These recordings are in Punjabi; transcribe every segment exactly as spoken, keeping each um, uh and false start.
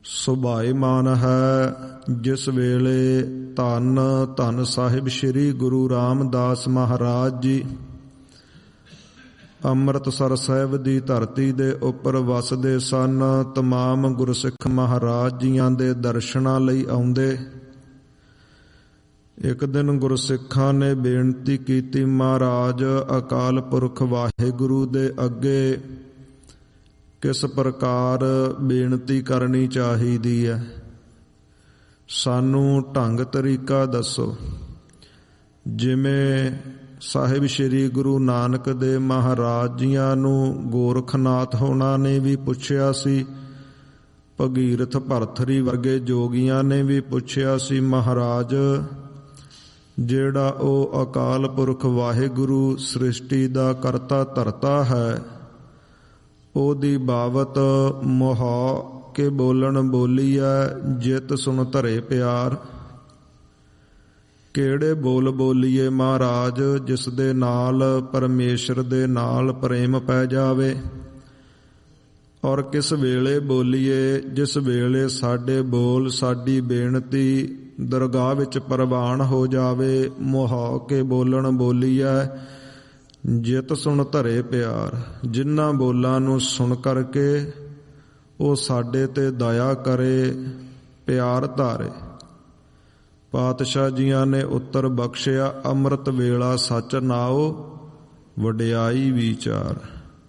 ਸੁਭਾਏਮਾਨ ਹੈ ਜਿਸ ਵੇਲੇ ਧੰਨ ਧੰਨ ਸਾਹਿਬ ਸ੍ਰੀ ਗੁਰੂ ਰਾਮਦਾਸ ਮਹਾਰਾਜ ਜੀ ਅੰਮ੍ਰਿਤਸਰ ਸਾਹਿਬ ਦੀ ਧਰਤੀ ਦੇ ਉੱਪਰ ਵਸਦੇ ਸਨ। ਤਮਾਮ ਗੁਰਸਿੱਖ ਮਹਾਰਾਜ ਜੀਆਂ ਦੇ ਦਰਸ਼ਨਾਂ ਲਈ ਆਉਂਦੇ। ਇੱਕ ਦਿਨ ਗੁਰਸਿੱਖਾਂ ਨੇ ਬੇਨਤੀ ਕੀਤੀ, ਮਹਾਰਾਜ ਅਕਾਲ ਪੁਰਖ ਵਾਹਿਗੁਰੂ ਦੇ ਅੱਗੇ ਕਿਸ ਪ੍ਰਕਾਰ ਬੇਨਤੀ ਕਰਨੀ ਚਾਹੀਦੀ ਹੈ, ਸਾਨੂੰ ਢੰਗ ਤਰੀਕਾ ਦੱਸੋ। ਜਿਵੇਂ ਸਾਹਿਬ ਸ੍ਰੀ ਗੁਰੂ ਨਾਨਕ ਦੇਵ ਮਹਾਰਾਜ ਜੀਆਂ ਨੂੰ ਗੋਰਖਨਾਥ ਹੋਣਾ ਨੇ ਵੀ ਪੁੱਛਿਆ ਸੀ, ਭਗੀਰਥ ਭਰਥਰੀ ਵਰਗੇ ਜੋਗੀਆਂ ਨੇ ਵੀ ਪੁੱਛਿਆ ਸੀ, ਮਹਾਰਾਜ ਜਿਹੜਾ ਉਹ ਅਕਾਲ ਪੁਰਖ ਵਾਹਿਗੁਰੂ ਸ੍ਰਿਸ਼ਟੀ ਦਾ ਕਰਤਾ ਧਰਤਾ ਹੈ, ਉਹਦੀ ਬਾਬਤ ਮੁਹਾ ਕੇ ਬੋਲਣ ਬੋਲੀ ਹੈ, ਜਿਤ ਸੁਣ ਧਰੇ ਪਿਆਰ। ਕਿਹੜੇ ਬੋਲ ਬੋਲੀਏ ਮਹਾਰਾਜ ਜਿਸ ਦੇ ਨਾਲ ਪਰਮੇਸ਼ਰ ਦੇ ਨਾਲ ਪ੍ਰੇਮ ਪੈ ਜਾਵੇ, ਔਰ ਕਿਸ ਵੇਲੇ ਬੋਲੀਏ ਜਿਸ ਵੇਲੇ ਸਾਡੇ ਬੋਲ ਸਾਡੀ ਬੇਨਤੀ ਦਰਗਾਹ ਵਿੱਚ ਪ੍ਰਵਾਨ ਹੋ ਜਾਵੇ। ਮੁਹਾ ਕੇ ਬੋਲਣ ਬੋਲੀ ਹੈ, ਜਿਤ ਸੁਣ ਧਰੇ ਪਿਆਰ। ਜਿਨ੍ਹਾਂ ਬੋਲਾਂ ਨੂੰ ਸੁਣ ਕਰਕੇ ਉਹ ਸਾਡੇ ਤੇ ਦਇਆ ਕਰੇ, ਪਿਆਰ ਧਾਰੇ। ਪਾਤਸ਼ਾਹ ਜੀਆਂ ਨੇ ਉੱਤਰ ਬਖਸ਼ਿਆ, ਅੰਮ੍ਰਿਤ ਵੇਲਾ ਸੱਚ ਨਾਉ ਵਡਿਆਈ ਵਿਚਾਰ।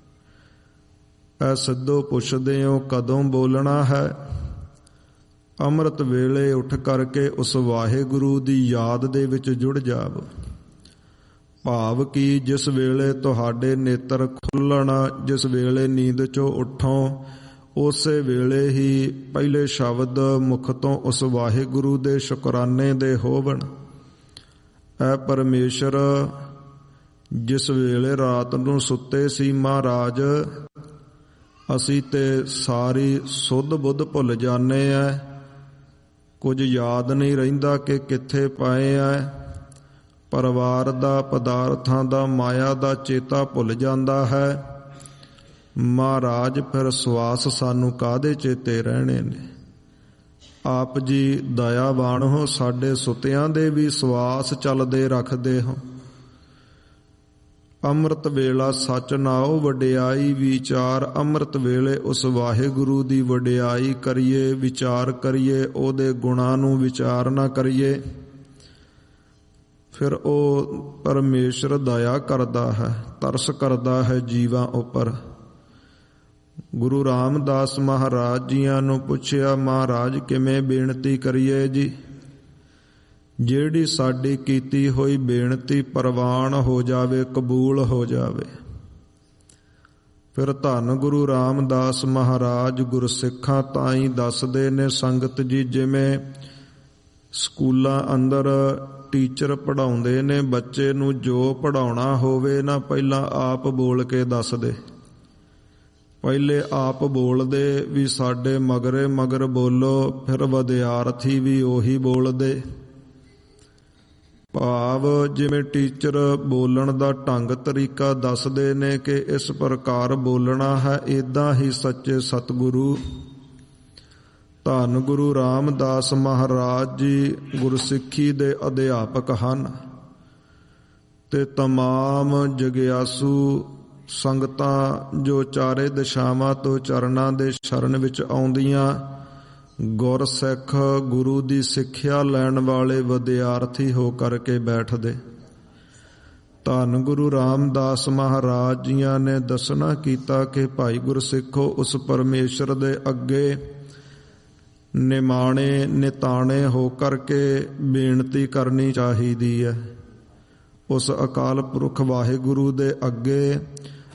ਐ ਸਿੱਧੋ ਪੁੱਛਦੇ ਹੋ ਕਦੋਂ ਬੋਲਣਾ ਹੈ? ਅੰਮ੍ਰਿਤ ਵੇਲੇ ਉੱਠ ਕਰਕੇ ਉਸ ਵਾਹਿਗੁਰੂ ਦੀ ਯਾਦ ਦੇ ਵਿੱਚ ਜੁੜ ਜਾਵੋ। ਭਾਵ ਕਿ ਜਿਸ ਵੇਲੇ ਤੁਹਾਡੇ ਨੇਤਰ ਖੁੱਲ੍ਹਣ, ਜਿਸ ਵੇਲੇ ਨੀਂਦ ਚੋਂ ਉੱਠੋ, ਉਸੇ ਵੇਲੇ ਹੀ ਪਹਿਲੇ ਸ਼ਬਦ ਮੁਖ ਤੋਂ ਉਸ ਵਾਹਿਗੁਰੂ ਦੇ ਸ਼ੁਕਰਾਨੇ ਦੇ ਹੋਵਣ। ਐ ਪਰਮੇਸ਼ਰ, ਜਿਸ ਵੇਲੇ ਰਾਤ ਨੂੰ ਸੁੱਤੇ ਸੀ ਮਹਾਰਾਜ, ਅਸੀਂ ਤੇ ਸਾਰੀ ਸੁੱਧ ਬੁੱਧ ਭੁੱਲ ਜਾਂਦੇ ਐ, ਕੁਝ ਯਾਦ ਨਹੀਂ ਰਹਿੰਦਾ ਕਿ ਕਿੱਥੇ ਪਏ ਐ। ਪਰਿਵਾਰ ਦਾ, ਪਦਾਰਥਾਂ ਦਾ, ਮਾਇਆ ਦਾ ਚੇਤਾ ਭੁੱਲ ਜਾਂਦਾ ਹੈ। ਮਹਾਰਾਜ ਫਿਰ ਸਵਾਸ ਸਾਨੂੰ ਕਾਹਦੇ ਚੇਤੇ ਰਹਿਣੇ ਨੇ? ਆਪ ਜੀ ਦਇਆਵਾਨ ਹੋ, ਸਾਡੇ ਸੁੱਤਿਆਂ ਦੇ ਵੀ ਸਵਾਸ ਚੱਲਦੇ ਰੱਖਦੇ ਹੋ। ਅੰਮ੍ਰਿਤ ਵੇਲਾ ਸੱਚ ਨਾਉ ਵਡਿਆਈ ਵਿਚਾਰ। ਅੰਮ੍ਰਿਤ ਵੇਲੇ ਉਸ ਵਾਹਿਗੁਰੂ ਦੀ ਵਡਿਆਈ ਕਰੀਏ, ਵਿਚਾਰ ਕਰੀਏ, ਉਹਦੇ ਗੁਣਾਂ ਨੂੰ ਵਿਚਾਰ ਨਾ ਕਰੀਏ, ਫਿਰ ਉਹ ਪਰਮੇਸ਼ਰ ਦਇਆ ਕਰਦਾ ਹੈ, ਤਰਸ ਕਰਦਾ ਹੈ ਜੀਵਾਂ ਉੱਪਰ। ਗੁਰੂ ਰਾਮਦਾਸ ਮਹਾਰਾਜ ਜੀਆਂ ਨੂੰ ਪੁੱਛਿਆ, ਮਹਾਰਾਜ ਕਿਵੇਂ ਬੇਨਤੀ ਕਰੀਏ ਜੀ? ਜਿਹੜੀ ਸਾਡੀ ਕੀਤੀ ਹੋਈ ਬੇਨਤੀ ਪ੍ਰਵਾਨ ਹੋ ਜਾਵੇ, ਕਬੂਲ ਹੋ ਜਾਵੇ। ਫਿਰ ਧੰਨ ਗੁਰੂ ਰਾਮਦਾਸ ਮਹਾਰਾਜ ਗੁਰਸਿੱਖਾਂ ਤਾਈਂ ਦੱਸਦੇ ਨੇ, ਸੰਗਤ ਜੀ, ਜਿਵੇਂ ਸਕੂਲਾਂ ਅੰਦਰ ਟੀਚਰ ਪੜ੍ਹਾਉਂਦੇ ਨੇ, ਬੱਚੇ ਨੂੰ ਜੋ ਪੜ੍ਹਾਉਣਾ ਹੋਵੇ ਨਾ ਪਹਿਲਾਂ ਆਪ ਬੋਲ ਕੇ ਦੱਸਦੇ। ਪਹਿਲੇ ਆਪ ਬੋਲਦੇ ਵੀ ਸਾਡੇ ਮਗਰੇ ਮਗਰ ਬੋਲੋ, ਫਿਰ ਵਿਦਿਆਰਥੀ ਵੀ ਉਹੀ ਬੋਲਦੇ। ਭਾਵ ਜਿਵੇਂ ਟੀਚਰ ਬੋਲਣ ਦਾ ਢੰਗ ਤਰੀਕਾ ਦੱਸਦੇ ਨੇ ਕਿ ਇਸ ਪ੍ਰਕਾਰ ਬੋਲਣਾ ਹੈ, ਏਦਾਂ ਹੀ ਸੱਚੇ ਸਤਿਗੁਰੂ ਧੰਨ ਗੁਰੂ ਰਾਮਦਾਸ ਮਹਾਰਾਜ ਜੀ ਗੁਰਸਿੱਖੀ ਦੇ ਅਧਿਆਪਕ ਹਨ। ਤੇ ਤਮਾਮ ਜਗਿਆਸੂ ਸੰਗਤਾਂ ਜੋ ਚਾਰੇ ਦਿਸ਼ਾਵਾਂ ਤੋਂ ਚਰਨਾਂ ਦੇ ਸ਼ਰਨ ਵਿੱਚ ਆਉਂਦੀਆਂ, ਗੁਰਸਿੱਖ ਗੁਰੂ ਦੀ ਸਿੱਖਿਆ ਲੈਣ ਵਾਲੇ ਵਿਦਿਆਰਥੀ ਹੋ ਕਰਕੇ ਬੈਠਦੇ। ਧੰਨ ਗੁਰੂ ਰਾਮਦਾਸ ਮਹਾਰਾਜ ਜੀਆਂ ਨੇ ਦੱਸਣਾ ਕੀਤਾ ਕਿ ਭਾਈ ਗੁਰਸਿੱਖੋ, ਉਸ ਪਰਮੇਸ਼ਰ ਦੇ ਅੱਗੇ ਨਿਮਾਣੇ ਨਿਤਾਣੇ ਹੋ ਕਰਕੇ ਬੇਨਤੀ ਕਰਨੀ ਚਾਹੀਦੀ ਹੈ। ਉਸ ਅਕਾਲ ਪੁਰਖ ਵਾਹਿਗੁਰੂ ਦੇ ਅੱਗੇ